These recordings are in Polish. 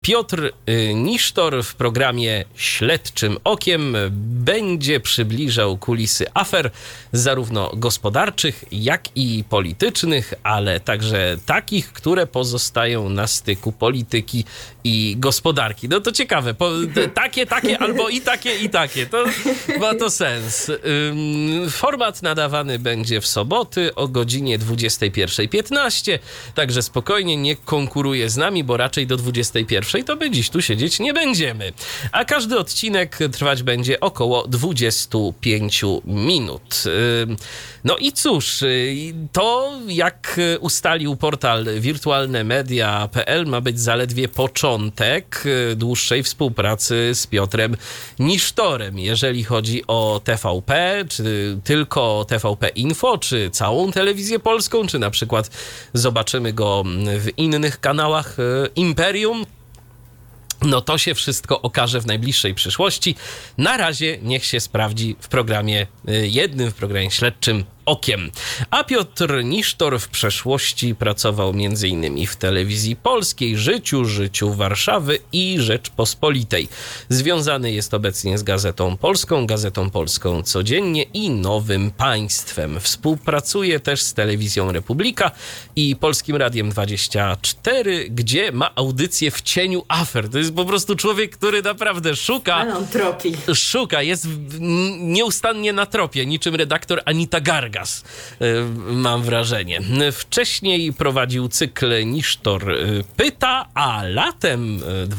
Piotr Nisztor w programie Śledczym Okiem będzie przybliżał kulisy afer zarówno gospodarczych, jak i politycznych, ale także takich, które pozostają na styku polityki i gospodarki. No to ciekawe, takie, albo i takie, to ma to sens. Format nadawany będzie w soboty o godzinie 21:15, także spokojnie nie konkuruje z nami, bo raczej do 21:00 to my dziś tu siedzieć nie będziemy. A każdy odcinek trwać będzie około 25 minut. No i cóż, to jak ustalił portal wirtualnemedia.pl ma być zaledwie początek dłuższej współpracy z Piotrem Nisztorem. Jeżeli chodzi o TVP, czy tylko TVP Info, czy całą telewizję polską, czy na przykład zobaczymy go w innych kanałach Imperium, no to się wszystko okaże w najbliższej przyszłości. Na razie niech się sprawdzi w programie Śledczym Okiem. A Piotr Nisztor w przeszłości pracował m.in. w Telewizji Polskiej, Życiu Warszawy i Rzeczpospolitej. Związany jest obecnie z Gazetą Polską Codziennie i Nowym Państwem. Współpracuje też z Telewizją Republika i Polskim Radiem 24, gdzie ma audycję W cieniu afer. To jest po prostu człowiek, który naprawdę szuka, jest nieustannie na tropie, niczym redaktor Anita Gargas, mam wrażenie. Wcześniej prowadził cykl Nisztor pyta, a latem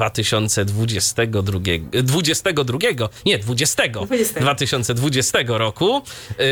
2020 roku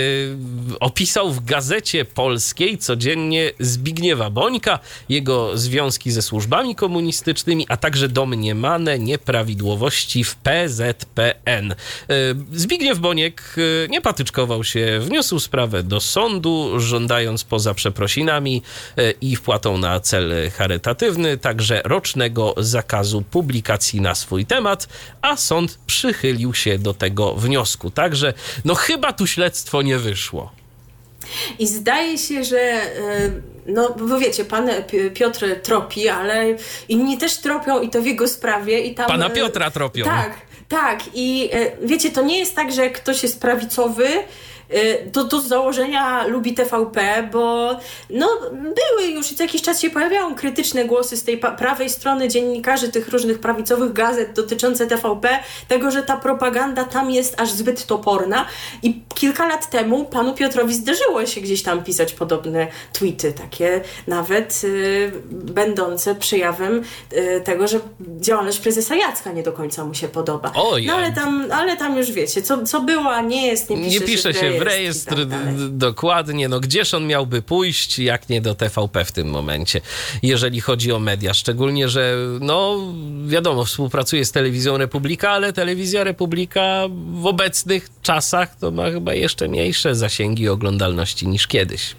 opisał w Gazecie Polskiej Codziennie Zbigniewa Bońka, jego związki ze służbami komunistycznymi, a także domniemane nieprawidłowości w PZPN. Zbigniew Boniek nie patyczkował się, wniósł sprawę do sądu, żądając poza przeprosinami i wpłatą na cel charytatywny także rocznego zakazu publikacji na swój temat, a sąd przychylił się do tego wniosku. Także no chyba tu śledztwo nie wyszło. I zdaje się, że no bo wiecie, pan Piotr tropi, ale inni też tropią i to w jego sprawie. I tam, pana Piotra tropią. Tak. I wiecie, to nie jest tak, że ktoś jest prawicowy, to z założenia lubi TVP, bo no, były już co jakiś czas się pojawiają krytyczne głosy z tej prawej strony dziennikarzy tych różnych prawicowych gazet dotyczące TVP, tego, że ta propaganda tam jest aż zbyt toporna i kilka lat temu panu Piotrowi zdarzyło się gdzieś tam pisać podobne tweety, takie nawet będące przejawem tego, że działalność prezesa Jacka nie do końca mu się podoba. No ale tam już wiecie, co było, a nie jest, nie pisze się w rejestr, dokładnie. No gdzież on miałby pójść, jak nie do TVP w tym momencie, jeżeli chodzi o media. Szczególnie, że no wiadomo, współpracuje z Telewizją Republika, ale Telewizja Republika w obecnych czasach to ma chyba jeszcze mniejsze zasięgi oglądalności niż kiedyś.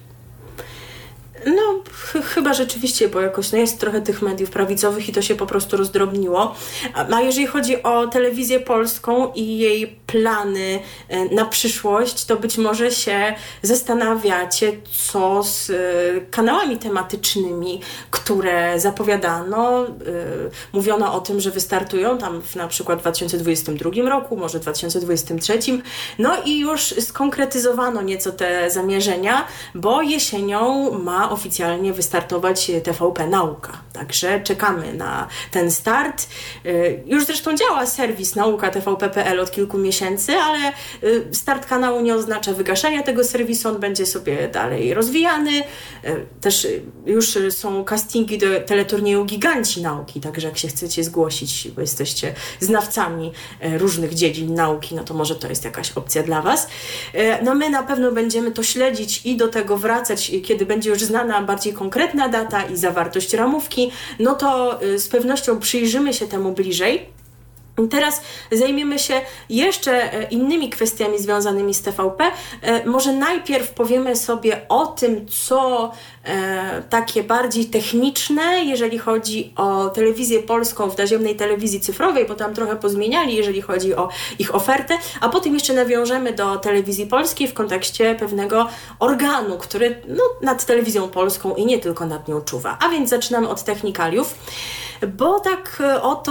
No, chyba rzeczywiście, bo jakoś jest trochę tych mediów prawicowych i to się po prostu rozdrobniło. A jeżeli chodzi o Telewizję Polską i jej plany na przyszłość, to być może się zastanawiacie, co z kanałami tematycznymi, które zapowiadano. Mówiono o tym, że wystartują tam na przykład w 2022 roku, może w 2023. No i już skonkretyzowano nieco te zamierzenia, bo jesienią ma oficjalnie wystartować TVP Nauka. Także czekamy na ten start. Już zresztą działa serwis Nauka TVP.pl od kilku miesięcy, ale start kanału nie oznacza wygaszenia tego serwisu, on będzie sobie dalej rozwijany. Też już są castingi do teleturnieju Giganci Nauki, także jak się chcecie zgłosić, bo jesteście znawcami różnych dziedzin nauki, no to może to jest jakaś opcja dla Was. No my na pewno będziemy to śledzić i do tego wracać, kiedy będzie już znana bardziej konkretna data i zawartość ramówki, no to z pewnością przyjrzymy się temu bliżej. Teraz zajmiemy się jeszcze innymi kwestiami związanymi z TVP. Może najpierw powiemy sobie o tym, co takie bardziej techniczne, jeżeli chodzi o Telewizję Polską w naziemnej telewizji cyfrowej, bo tam trochę pozmieniali, jeżeli chodzi o ich ofertę, a potem jeszcze nawiążemy do Telewizji Polskiej w kontekście pewnego organu, który nad Telewizją Polską i nie tylko nad nią czuwa. A więc zaczynamy od technikaliów. bo tak oto